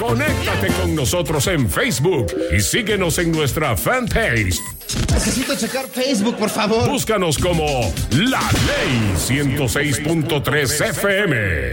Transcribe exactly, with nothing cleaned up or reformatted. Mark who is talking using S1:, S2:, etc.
S1: Conéctate con nosotros en Facebook y síguenos en nuestra fanpage.
S2: Necesito checar Facebook, por favor.
S1: Búscanos como La Ley ciento seis punto tres F M.